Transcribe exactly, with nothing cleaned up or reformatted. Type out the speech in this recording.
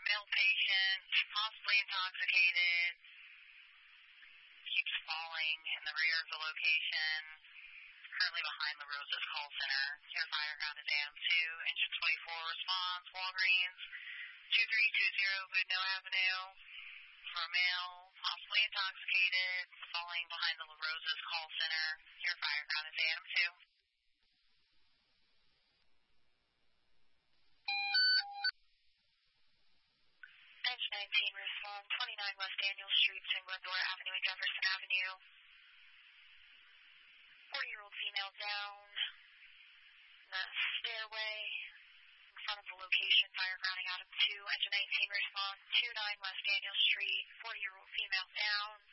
male patient, possibly intoxicated, keeps falling in the rear of the location, currently behind the Roses call center. Your fire ground is A M two, engine twenty-four response, Walgreens, two three two zero Goodnow Avenue, for a male, possibly intoxicated, falling behind the Roses call center. Your fire ground is A M two. Engine nineteen, respond, twenty-nine West Daniel Street, San Glendora Avenue, Jefferson Avenue. forty-year-old female down in the stairway in front of the location, fire grounding out of two. Engine nineteen, respond, two nine West Daniel Street, forty-year-old female down.